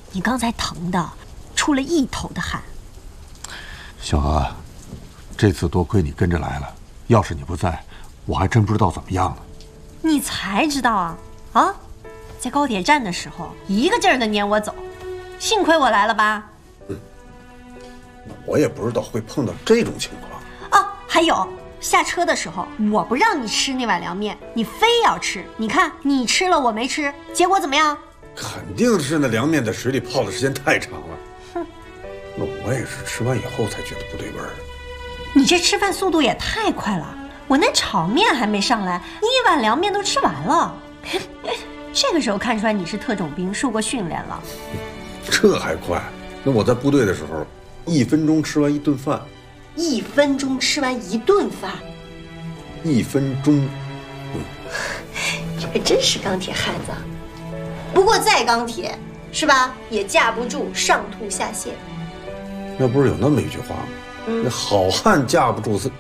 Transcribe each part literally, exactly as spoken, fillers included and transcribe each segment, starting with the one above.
你刚才疼的出了一头的汗。 小娥，这次多亏你跟着来了，要是你不在，我还真不知道怎么样呢。 你才知道啊啊！在高铁站的时候，一个劲儿的撵我走，幸亏我来了吧？ 嗯，我也不知道会碰到这种情况。 哦，还有下车的时候，我不让你吃那碗凉面，你非要吃。你看你吃了，我没吃，结果怎么样？ 肯定是那凉面在水里泡的时间太长了。哼，那我也是吃完以后才觉得不对味儿。 你这吃饭速度也太快了，我那炒面还没上来，你一碗凉面都吃完了。这个时候看出来你是特种兵，受过训练了。 这还快？那我在部队的时候，一分钟吃完一顿饭。 一分钟吃完一顿饭？ 一分钟。 嗯，这个真是钢铁汉子。不过再钢铁，是吧？也架不住上吐下泻。 那不是有那么一句话吗？嗯，那好汉架不住三。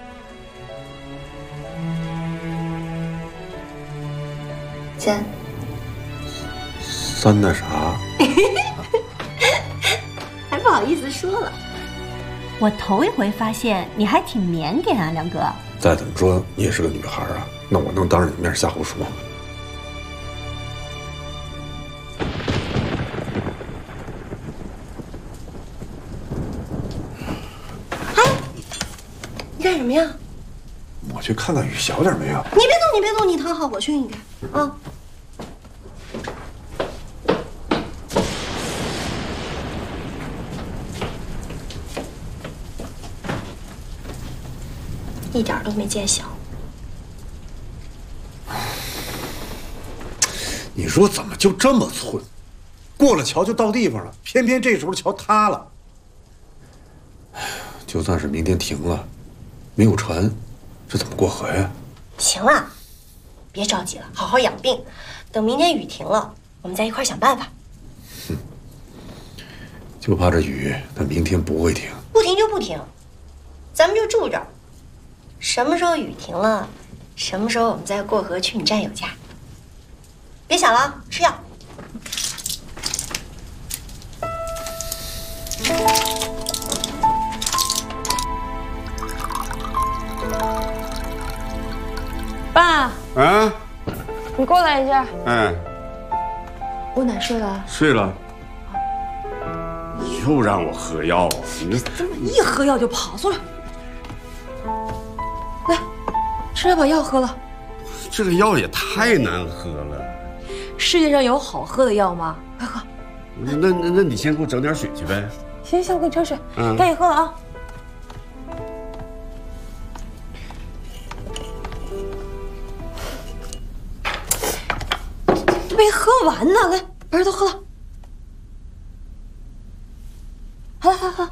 三。 三那啥？ 还不好意思说了。我头一回发现你还挺腼腆啊，梁哥。 再怎么说你也是个女孩啊，那我能当着你面瞎胡说吗？ 哎，你干什么呀？ 我去看看雨小点没有。 你别动，你别动，你躺好，我去给你看啊。一点都没见小。 你说怎么就这么寸？过了桥就到地方了，偏偏这时候桥塌了。就算是明天停了，没有船，这怎么过河呀？ 行了，别着急了，好好养病，等明天雨停了，我们再一块想办法。 哼，就怕这雨，它明天不会停。 不停就不停，咱们就住这儿。什么时候雨停了，什么时候我们再过河去你战友家。别想了，吃药。 爸， 啊， 你过来一下。 哎， 我奶睡了？ 睡了。又让我喝药，你怎么一喝药就跑？坐着。来，吃了把药喝了。 这个药也太难喝了。 世界上有好喝的药吗？快喝。 那那那你先给我整点水去呗。 行行，我给你盛水。 嗯， 赶紧喝了啊。没喝完呢，来，把这都喝了。好了好了好了。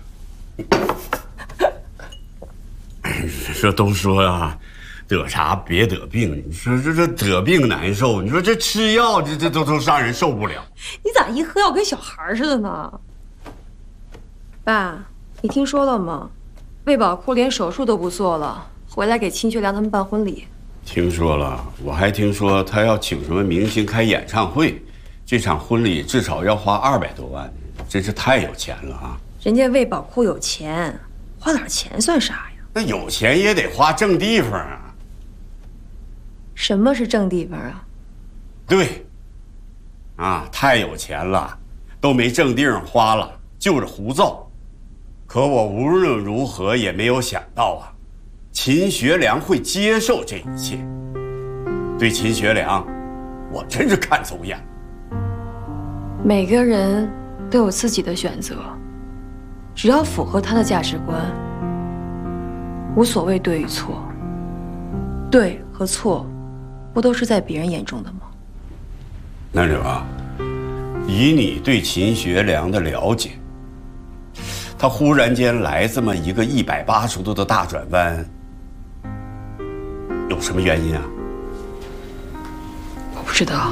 这都说啊，得啥别得病。你说这这得病难受，你说这吃药这这都都让人受不了。 你咋一喝药跟小孩似的呢？爸，你听说了吗？魏宝库连手术都不做了，回来给秦学良他们办婚礼。 听说了，我还听说他要请什么明星开演唱会，这场婚礼至少要花二百多万，真是太有钱了啊！ 人家魏宝库有钱，花点钱算啥呀？ 那有钱也得花正地方啊。 什么是正地方啊？ 对，啊，太有钱了，都没正地方花了，就是胡造。可我无论如何也没有想到啊，秦学良会接受这一切。对秦学良，我真是看走眼了。 每个人都有自己的选择，只要符合他的价值观，无所谓对与错。对和错，不都是在别人眼中的吗？ 南柳啊，以你对秦学良的了解，他忽然间来这么一个一百八十度的大转弯，有什么原因啊？ 我不知道，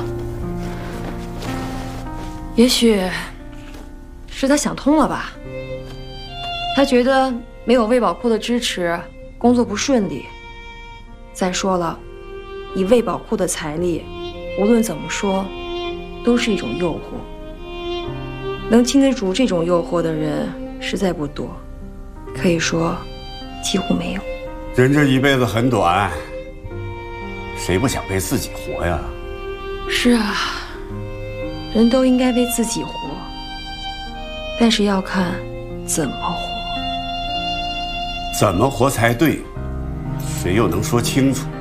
也许是他想通了吧。他觉得没有魏宝库的支持，工作不顺利。再说了，以魏宝库的财力，无论怎么说，都是一种诱惑。 能经得住这种诱惑的人实在不多，可以说几乎没有。 人这一辈子很短，谁不想为自己活呀？ 是啊，人都应该为自己活，但是要看怎么活。 怎么活才对，谁又能说清楚？